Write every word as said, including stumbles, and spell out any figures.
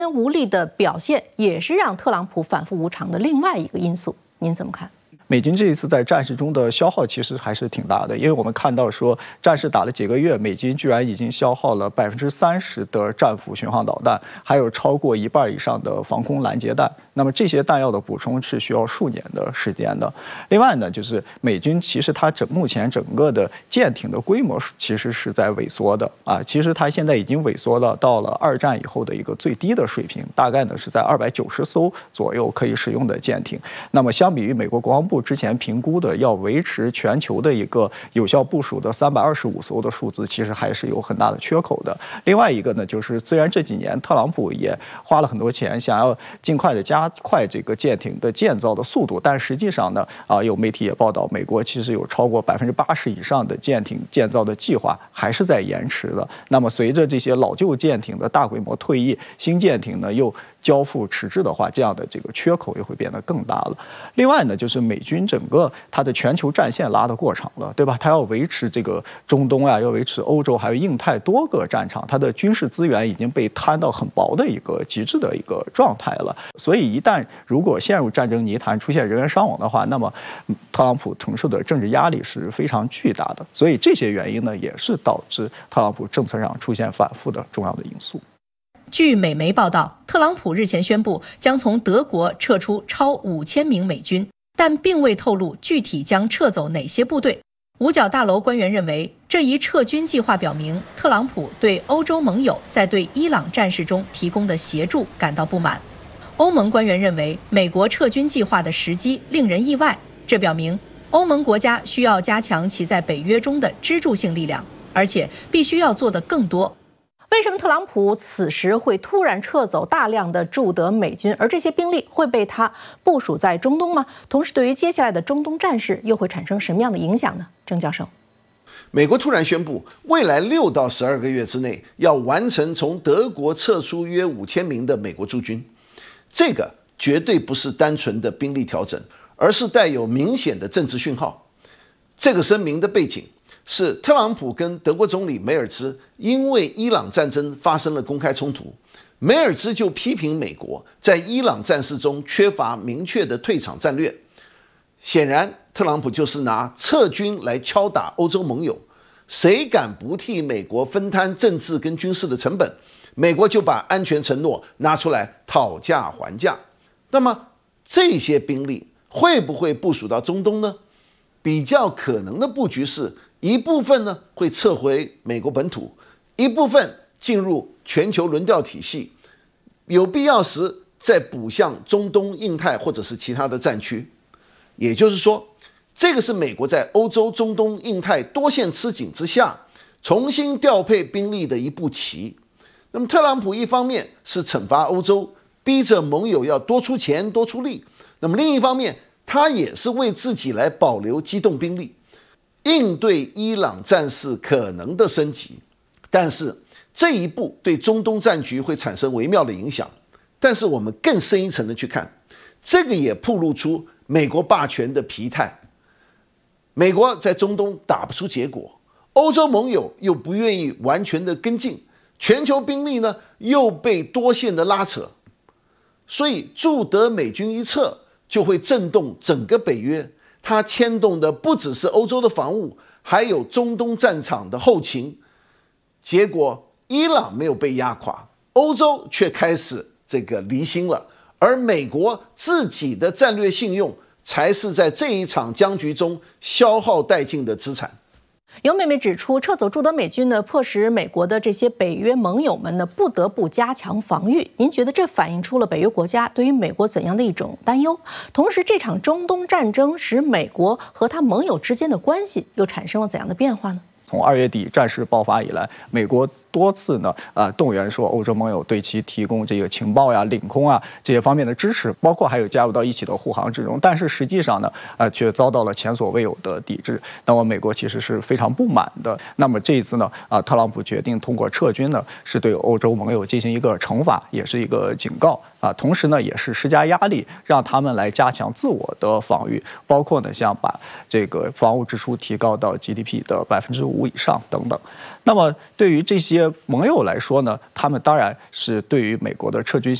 无力的表现，也是让特朗普反复无常的另外一个因素。您怎么看？ 美军这一次在战事中的消耗其实还是挺大的，因为我们看到说战事打了几个月，美军居然已经消耗了百分之三十的战斧巡航导弹，还有超过一半以上的防空拦截弹。那么这些弹药的补充是需要数年的时间的。另外呢，就是美军其实它整目前整个的舰艇的规模其实是在萎缩的啊，其实它现在已经萎缩了到了二战以后的一个最低的水平，大概呢是在二百九十艘左右可以使用的舰艇。那么相比于美国国防部 之前评估的要维持全球的一个有效部署的三百二十五艘的数字，其实还是有很大的缺口的。另外一个呢，就是虽然这几年特朗普也花了很多钱，想要尽快的加快这个舰艇的建造的速度，但实际上呢，啊，有媒体也报道，美国其实有超过百分之八十以上的舰艇建造的计划还是在延迟的。那么随着这些老旧舰艇的大规模退役，新舰艇呢又 交付迟滞的话，这样的这个缺口也会变得更大了。另外呢，就是美军整个它的全球战线拉得过长了，对吧？它要维持这个中东啊，要维持欧洲还有印太多个战场，它的军事资源已经被摊到很薄的一个极致的一个状态了。所以一旦如果陷入战争泥潭，出现人员伤亡的话，那么特朗普承受的政治压力是非常巨大的。所以这些原因呢，也是导致特朗普政策上出现反复的重要的因素。 据美媒报道，特朗普日前宣布将从德国撤出超五千名美军，但并未透露具体将撤走哪些部队。五角大楼官员认为，这一撤军计划表明特朗普对欧洲盟友在对伊朗战事中提供的协助感到不满。欧盟官员认为，美国撤军计划的时机令人意外，这表明欧盟国家需要加强其在北约中的支柱性力量，而且必须要做得更多。 为什么特朗普此时会突然撤走大量的驻德美军，而这些兵力会被他部署在中东吗？同时，对于接下来的中东战事又会产生什么样的影响呢？郑教授， 美国突然宣布，未来六到十二个月之内要完成从德国撤出约五千名的美国驻军，这个绝对不是单纯的兵力调整，而是带有明显的政治讯号。这个声明的背景 是特朗普跟德国总理梅尔兹因为伊朗战争发生了公开冲突，梅尔兹就批评美国在伊朗战事中缺乏明确的退场战略。显然，特朗普就是拿撤军来敲打欧洲盟友，谁敢不替美国分摊政治跟军事的成本，美国就把安全承诺拿出来讨价还价。那么这些兵力会不会部署到中东呢？比较可能的布局是 一部分呢会撤回美国本土，一部分进入全球轮调体系，有必要时再补向中东、印太或者是其他的战区。也就是说，这个是美国在欧洲、中东、印太多线吃紧之下，重新调配兵力的一步棋。那么，特朗普一方面是惩罚欧洲，逼着盟友要多出钱、多出力；那么另一方面，他也是为自己来保留机动兵力， 应对伊朗战事可能的升级，但是这一步对中东战局会产生微妙的影响。但是我们更深一层的去看，这个也暴露出美国霸权的疲态。美国在中东打不出结果，欧洲盟友又不愿意完全的跟进，全球兵力呢又被多线的拉扯，所以驻德美军一撤，就会震动整个北约。 它牵动的不只是欧洲的防务，还有中东战场的后勤。结果，伊朗没有被压垮，欧洲却开始这个离心了，而美国自己的战略信用才是在这一场僵局中消耗殆尽的资产。 有美媒指出，撤走驻德美军呢，迫使美国的这些北约盟友们呢，不得不加强防御。您觉得这反映出了北约国家对于美国怎样的一种担忧？同时，这场中东战争使美国和他盟友之间的关系又产生了怎样的变化呢？ 从二月底战事爆发以来，美国 多次呢，啊、呃，动员说欧洲盟友对其提供这个情报呀、领空啊这些方面的支持，包括还有加入到一起的护航之中。但是实际上呢，呃，却遭到了前所未有的抵制。那么美国其实是非常不满的。那么这一次呢，啊、呃，特朗普决定通过撤军呢，是对欧洲盟友进行一个惩罚，也是一个警告啊。同时呢，也是施加压力，让他们来加强自我的防御，包括呢，像把这个防务支出提高到 G D P 的百分之五以上等等。那么对于这些些盟友来说呢，他们当然是对于美国的撤军